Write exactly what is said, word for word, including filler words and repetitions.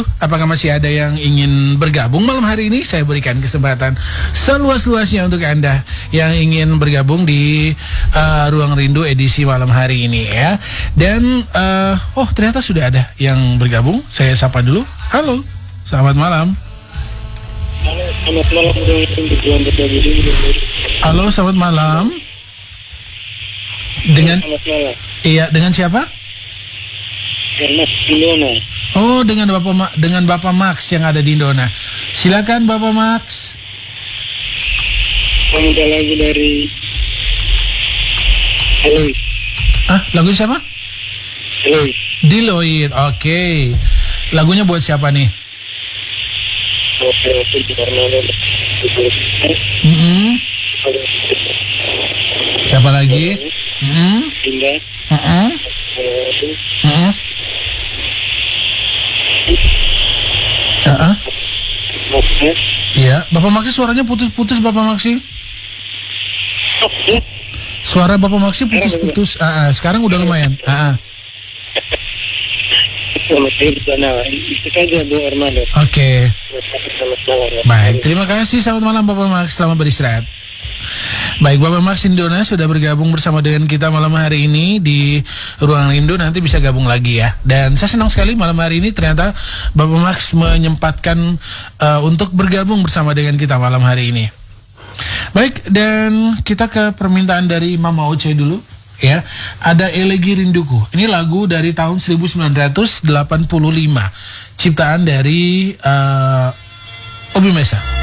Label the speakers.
Speaker 1: Apakah masih ada yang ingin bergabung malam hari ini? Saya berikan kesempatan seluas-luasnya untuk Anda yang ingin bergabung di uh, Ruang Rindu edisi malam hari ini ya. Dan uh, oh ternyata sudah ada yang bergabung. Saya sapa dulu. Halo, selamat malam.
Speaker 2: Halo, selamat malam.
Speaker 1: Halo, selamat malam. Dengan
Speaker 2: Selamat malam.
Speaker 1: Iya, dengan siapa?
Speaker 2: Dengan Indona.
Speaker 1: Oh, dengan Bapak Ma- dengan Bapak Max yang ada di Indona. Silakan Bapak Max.
Speaker 2: Minta lagu dari Elois.
Speaker 1: Ah, lagu siapa?
Speaker 2: Elois.
Speaker 1: Diloid. Oke. Lagunya buat siapa nih?
Speaker 2: Oke, oke, Fernando.
Speaker 1: Mm-hmm. Siapa lagi? Mm-hmm.
Speaker 2: Dinda.
Speaker 1: Mm-hmm. Mm-hmm. Uh-uh.
Speaker 2: Maksudnya.
Speaker 1: Iya, Bapak Maxi suaranya putus-putus Bapak Maxi. Suara Bapak Maxi putus-putus. Ah, ah, sekarang udah lumayan. Ah, ah.
Speaker 2: Selamat pagi di sana. Itu saja Bu Armando.
Speaker 1: Oke.
Speaker 2: Selamat malam.
Speaker 1: Baik, terima kasih. Selamat malam Bapak Max. Selamat beristirahat. Baik, Bapak Max Indona sudah bergabung bersama dengan kita malam hari ini di Ruang Rindu. Nanti bisa gabung lagi ya. Dan saya senang sekali malam hari ini ternyata Bapak Max menyempatkan uh, untuk bergabung bersama dengan kita malam hari ini. Baik, dan kita ke permintaan dari Mama Oce dulu ya. Ada Elegi Rinduku. Ini lagu dari tahun seribu sembilan ratus delapan puluh lima. Ciptaan dari uh, Obi Mesa.